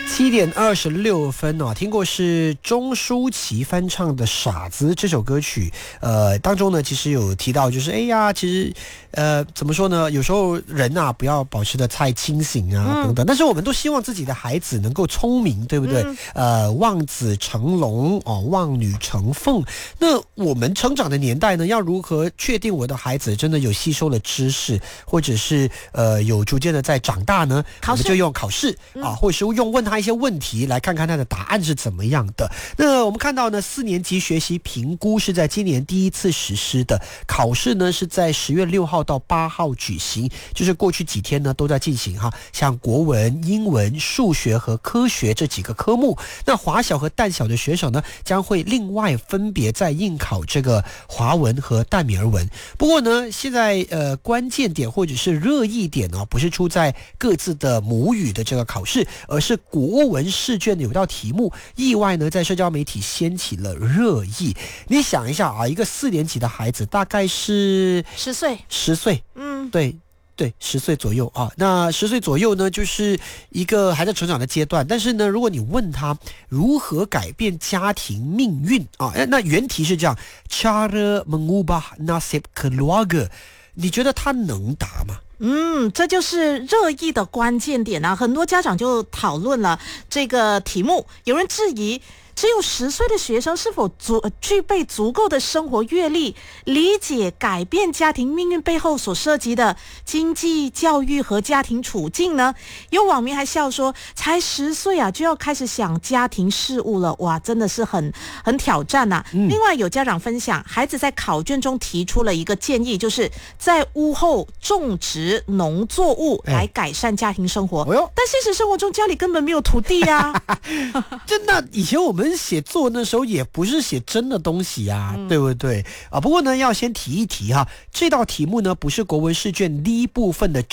7:26哦，听过是钟舒淇翻唱的《傻子》这首歌曲，当中呢其实有提到，就是其实怎么说呢？有时候人啊不要保持的太清醒啊等等，但是我们都希望自己的孩子能够聪明，对不对？望子成龙哦，望女成凤。那我们成长的年代呢，要如何确定我的孩子真的有吸收了知识，或者是有逐渐的在长大呢？我们就用考试啊，或者是用问他一些问题来看看他的答案是怎么样的。那我们看到呢，4年级学习评估是在今年第一次实施的，考试呢是在10月6号到8号举行，就是过去几天呢都在进行哈，像国文、英文、数学和科学这几个科目。那华小和淡小的学生呢，将会另外分别在应考这个华文和淡米尔文。不过呢，现在关键点或者是热议点呢，不是出在各自的母语的这个考试，而是国文试卷有道题目意外呢在社交媒体掀起了热议。你想一下啊，一个4年级的孩子大概是 10岁， 对，10岁左右啊。那10岁左右呢，就是一个还在成长的阶段。但是呢，如果你问他如何改变家庭命运啊，那原题是这样 ：Cara mengubah nasib keluarga， 你觉得他能答吗？ 这就是热议的关键点啊！很多家长就讨论了这个题目，有人质疑只有10岁的学生是否具备足够的生活阅历，理解改变家庭命运背后所涉及的经济、教育和家庭处境呢？有网民还笑说，才10岁啊就要开始想家庭事务了，哇，真的是很挑战啊！另外有家长分享，孩子在考卷中提出了一个建议，就是在屋后种植农作物来改善家庭生活。但现实生活中家里根本没有土地啊！ 真的，以前我们写作那时候也不是写真的东西啊，对不对啊？不过呢，要先提一提哈，这道题目呢不是国文试卷第一部分的